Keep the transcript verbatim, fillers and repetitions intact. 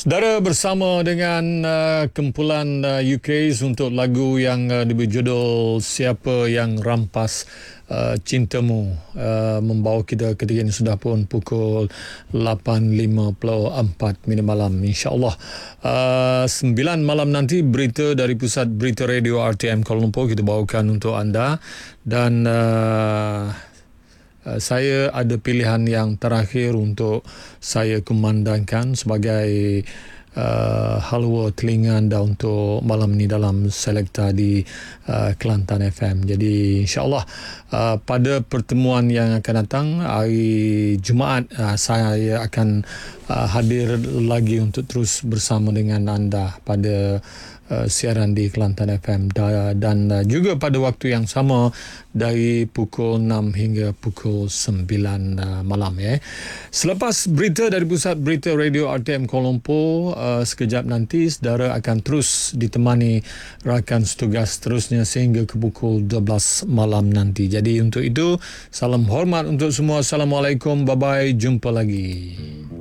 Saudara, bersama dengan uh, kumpulan uh, U K untuk lagu yang uh, diberi judul Siapa Yang Rampas uh, Cintamu, uh, membawa kita ketika ini sudah pun pukul lapan lima puluh empat minit malam. InsyaAllah uh, sembilan malam nanti berita dari Pusat Berita Radio R T M Kuala Lumpur kita bawakan untuk anda. Dan uh, Uh, saya ada pilihan yang terakhir untuk saya kumandangkan sebagai uh, halwa telinga anda untuk malam ini dalam Selekta di uh, Kelantan F M. Jadi insyaAllah uh, pada pertemuan yang akan datang hari Jumaat, uh, saya akan uh, hadir lagi untuk terus bersama dengan anda pada Uh, siaran di Kelantan F M da, dan uh, juga pada waktu yang sama dari pukul enam hingga pukul sembilan uh, malam ya. Selepas berita dari Pusat Berita Radio R T M Kuala Lumpur, uh, sekejap nanti saudara akan terus ditemani rakan setugas terusnya sehingga ke pukul dua belas malam nanti. Jadi untuk itu, salam hormat untuk semua. Assalamualaikum, bye bye, jumpa lagi.